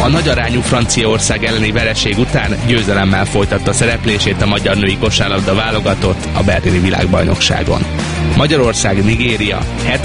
A nagyarányú Franciaország elleni vereség után győzelemmel folytatta szereplését a magyar női kosárlabda válogatott a berlini világbajnokságon. Magyarország-Nigéria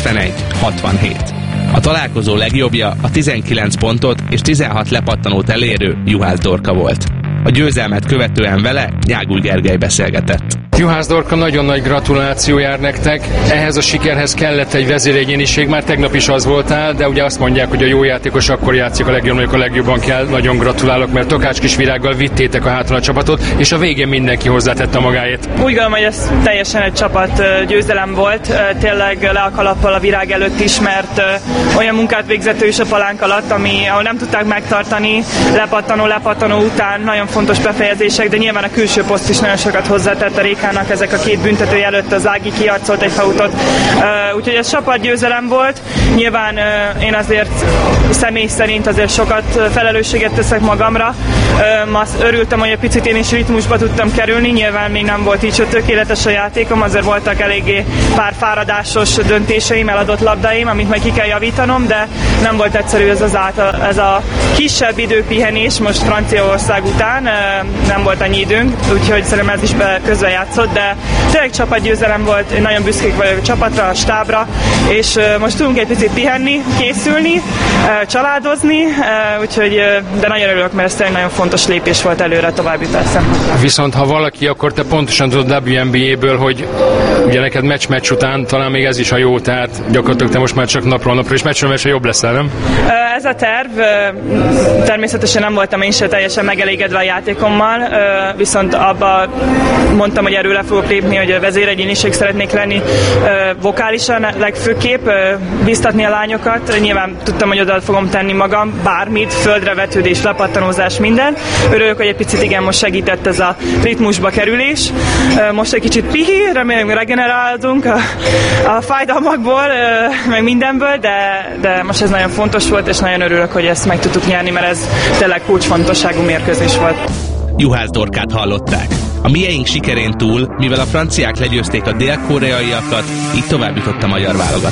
71-67. A találkozó legjobbja a 19 pontot és 16 lepattanót elérő Juhász Dorka volt. A győzelmet követően vele Nyágúj Gergely beszélgetett. Juhász Dorka, nagyon nagy gratuláció jár nektek. Ehhez a sikerhez kellett egy vezéregyéniség, már tegnap is az voltál, de ugye azt mondják, hogy a jó játékos akkor játszik a legjobb, amikor a legjobban kell. Nagyon gratulálok, mert Tokács Kisvirággal vittétek a háton a csapatot, és a végén mindenki hozzátette magáét. Úgy gondolom, hogy ez teljesen egy csapat győzelem volt, tényleg le a kalappal a Virág előtt is, mert olyan munkát végzett ő is a palánk alatt, ahol nem tudták megtartani, lepattanó után nagyon fontos befejezések, de nyilván a külső poszt is nagyon sokat hozzátett a Rékának, ezek a két büntetői előtt az Ági kiharcolt egy fautot, úgyhogy ez csapatgyőzelem volt. Nyilván én azért személy szerint azért sokat felelősséget teszek magamra. Örültem, hogy egy picit én is ritmusba tudtam kerülni, nyilván még nem volt így tökéletes a játékom, azért voltak eléggé pár fáradásos döntéseim, eladott labdáim, amit meg ki kell javítanom, de nem volt egyszerű ez a kisebb időpihenés most Franciaország után, nem volt annyi időnk, úgyhogy szerintem ez is közrejátszott, de tényleg csapatgyőzelem volt, én nagyon büszkék vagyok a csapatra, a stábra, és most tudunk egy picit pihenni, készülni, családozni, úgyhogy, de nagyon örülök, mert ez tényleg nagyon fontos lépés volt előre a továbbjutás szempontjából. Viszont ha valaki, akkor te pontosan tudod WNBA-ből, hogy ugye neked meccs után talán még ez is a jó, tehát gyakorlatilag te most már csak napról napra, és meccsről meccsre jobb leszel, nem? Ez a terv, természetesen nem voltam én sem teljesen megelégedve a játékommal, viszont abba mondtam, hogy erről le fogok lépni, hogy a vezéregyéniség szeretnék lenni vokálisan, legfőképp biztatni a lányokat. Nyilván tudtam, hogy oda fogom tenni magam, bármit, földre vetődés, lepattanózás, minden. Örülök, hogy egy picit igen, most segített ez a ritmusba kerülés. Most egy kicsit pihi, remélem, hogy regenerálunk a fájdalmakból, meg mindenből, de most ez nagyon fontos volt, és nagyon örülök, hogy ezt meg tudtuk nyerni, mert ez tényleg kulcsfontosságú mérkőzés volt. Juhász Dorkát hallották. A mieink sikerén túl, mivel a franciák legyőzték a dél-koreaiakat, így tovább jutott a magyar válogatott.